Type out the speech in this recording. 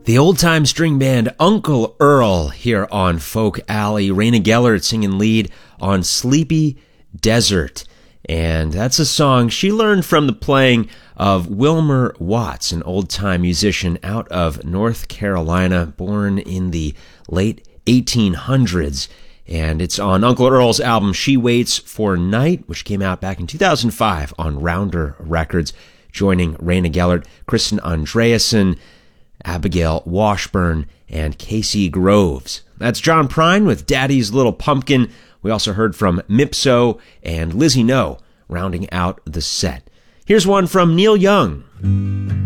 The old-time string band Uncle Earl here on Folk Alley. Raina Gellert singing lead on Sleepy Desert. And that's a song she learned from the playing of Wilmer Watts, an old-time musician out of North Carolina, born in the late 1800s. And it's on Uncle Earl's album She Waits for Night, which came out back in 2005 on Rounder Records, joining Raina Gellert, Kristen Andreasen, Abigail Washburn, and Casey Groves. That's John Prine with Daddy's Little Pumpkin. We also heard from Mipso and Lizzie No, rounding out the set. Here's one from Neil Young.